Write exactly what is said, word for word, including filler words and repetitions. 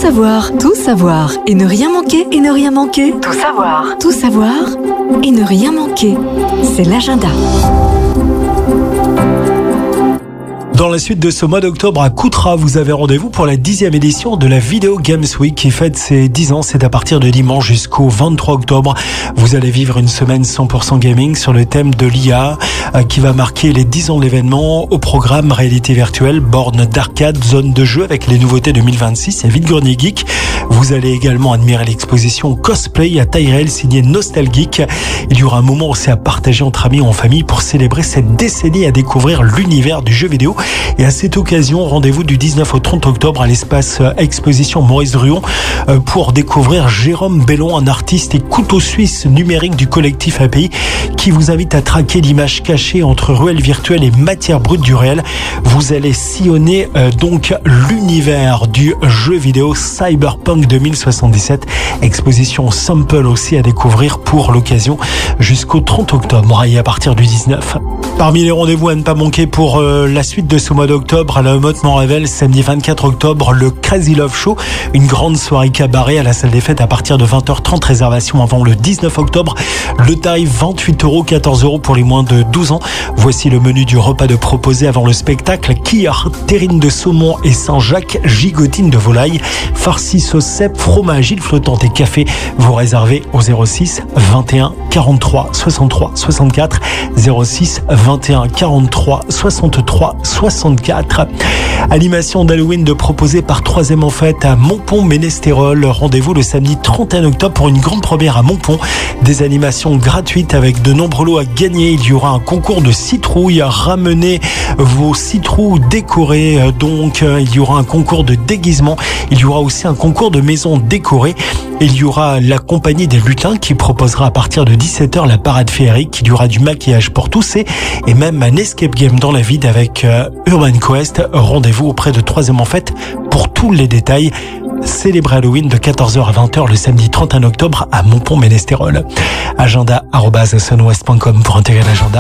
savoir, tout savoir et ne rien manquer, et ne rien manquer. Tout savoir, tout savoir et ne rien manquer. C'est l'agenda. Dans la suite de ce mois d'octobre à Coutras, vous avez rendez-vous pour la dixième édition de la Video Games Week qui fête ses dix ans. C'est à partir de dimanche jusqu'au vingt-trois octobre. Vous allez vivre une semaine cent pour cent gaming sur le thème de l'I A qui va marquer les dix ans de l'événement. Au programme réalité virtuelle, bornes d'arcade, zone de jeu avec les nouveautés deux mille vingt-six et vide-grenier geek. Vous allez également admirer l'exposition cosplay à taille réelle signée Nostalgeek. Il y aura un moment aussi à partager entre amis ou en famille pour célébrer cette décennie à découvrir l'univers du jeu vidéo. Et à cette occasion, rendez-vous du dix-neuf au trente octobre à l'espace exposition Maurice Druon pour découvrir Jérôme Bellon, un artiste et couteau suisse numérique du collectif A P I qui vous invite à traquer l'image cachée entre ruelle virtuelle et matière brute du réel. Vous allez sillonner euh, donc l'univers du jeu vidéo Cyberpunk deux mille soixante-dix-sept. Exposition sample aussi à découvrir pour l'occasion jusqu'au trente octobre et à partir du dix-neuf. Parmi les rendez-vous à ne pas manquer pour euh, la suite de ce mois d'octobre à la Motte Montrével, samedi vingt-quatre octobre, le Crazy Love Show, une grande soirée cabaret à la salle des fêtes à partir de vingt heures trente, réservation avant le dix-neuf octobre. Le tarif vingt-huit euros, quatorze euros pour les moins de douze ans. Voici le menu du repas de proposé avant le spectacle. Quillard, terrine de saumon et Saint-Jacques, gigotine de volaille, farci sauce cèpe, fromage, île flottante et café. Vous réservez au zéro six vingt et un quarante-trois soixante-trois soixante-quatre, zéro six vingt et un quarante-trois soixante-trois soixante-quatre. Animation d'Halloween de proposer par Troisième en Fête à Montpont-Ménestérol. Rendez-vous le samedi trente et un octobre pour une grande première à Montpont. Des animations gratuites avec de nombreux lots à gagner. Il y aura un concours de citrouilles. Ramenez vos citrouilles décorées. Donc, il y aura un concours de déguisement. Il y aura aussi un concours de maisons décorées. Il y aura la compagnie des lutins qui proposera à partir de dix-sept heures la parade féerique. Il y aura du maquillage pour tous et, et même un escape game dans la vide avec euh, Urban Quest. Rendez-vous auprès de Troisième en Fête pour tous les détails. Célébrer Halloween de quatorze heures à vingt heures le samedi trente et un octobre à Montpont-Ménestérol. Agenda arobase sunwest point com pour intégrer l'agenda.